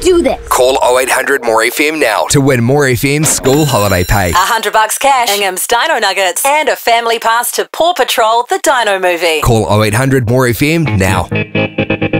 do this. Call 0800 More FM now to win More FM's school holiday pay. $100 cash, Ingham's Dino Nuggets, and a family pass to Paw Patrol, the Dino movie. Call 0800 More FM now.